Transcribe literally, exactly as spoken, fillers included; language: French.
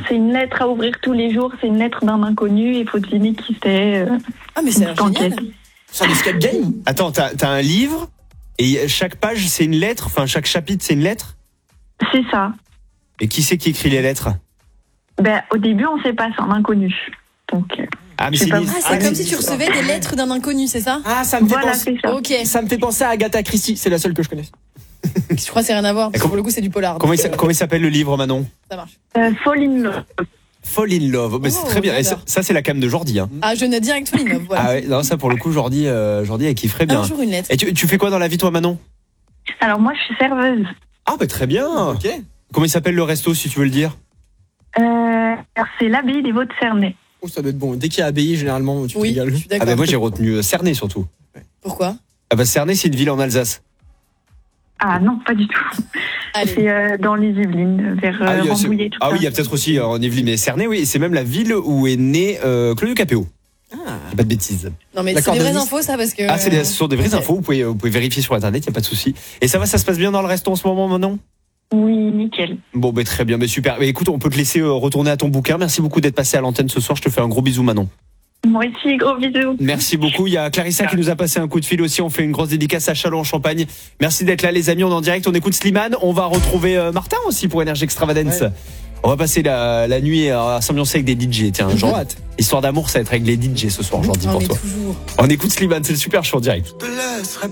c'est une lettre à ouvrir tous les jours, c'est une lettre d'un inconnu, il faut deviner qui c'est. euh, Ah, mais c'est une petite génial. enquête. C'est un escape game. Attends, t'as, t'as un livre et chaque page c'est une lettre, enfin chaque chapitre c'est une lettre. C'est ça. Et qui c'est qui écrit les lettres? Ben, au début, on sait pas, c'est un inconnu. Donc, euh, Ah mais Je sais c'est pas. une... Ah, c'est Ah, comme oui, si tu c'est recevais ça. des lettres d'un inconnu, c'est ça? Ah, ça me fait voilà, penser. c'est ça. Ok. Ça me fait penser à Agatha Christie. C'est la seule que je connais. Je crois que c'est rien à voir. Parce que pour le coup, c'est du polar. Comment il, donc, s'a- euh, comment il s'appelle le livre, Manon? ça marche. Euh, Fall in Love. Fall in Love. Oh, mais c'est Oh, très bien. Et ça, j'adore. ça, c'est la cam de Jordi. Hein. Ah, je note direct Folinov. Voilà. Ah ouais, non, ça pour le coup, Jordi, euh, Jordi, elle kifferait bien. Un jour une lettre. Et tu, tu fais quoi dans la vie, toi, Manon? Alors, moi, je suis serveuse. Ah bah très bien. Ok. Comment il s'appelle le resto, si tu veux le dire? Euh, alors, c'est l'abbaye des Vaux de Cernay. Oh, ça doit être bon. Dès qu'il y a abbaye, généralement, tu te Oui, régales. je suis Ah d'accord. bah moi j'ai retenu euh, Cernay surtout. Pourquoi? Ah bah Cernay, c'est une ville en Alsace. Ah non, pas du tout. Allez. C'est euh, dans les Yvelines, vers euh, Ah oui, c'est- Rambouillet, tout ah ça. oui, il y a peut-être aussi euh, en Yvelines, mais Cernay, oui, c'est même la ville où est né euh, Claudio Capéo. Ah. Pas de bêtises. Non, mais c'est D'accord, des vraies Denis. infos, ça, parce que. Ah, c'est des, ce sont des vraies ok. infos, vous pouvez, vous pouvez vérifier sur internet, il n'y a pas de souci. Et ça va, ça se passe bien dans le resto en ce moment, Manon? Oui, nickel. Bon, bah, très bien, mais super. Mais écoute, on peut te laisser euh, retourner à ton bouquin. Merci beaucoup d'être passé à l'antenne ce soir. Je te fais un gros bisou, Manon. Moi aussi, gros bisous. Merci beaucoup. Il y a Clarissa qui nous a passé un coup de fil aussi. On fait une grosse dédicace à Châlons en Champagne. Merci d'être là, les amis. On est en direct. On écoute Slimane. On va retrouver euh, Martin aussi pour Énergie Extravagance. Ouais. On va passer la, la nuit à s'ambiancer avec des D J. Tiens, J'ai genre, hâte. Histoire d'amour, ça va être avec les D J ce soir, j'en dis Oh, pour mais toi. toujours. On écoute Slimane. C'est le super show en direct.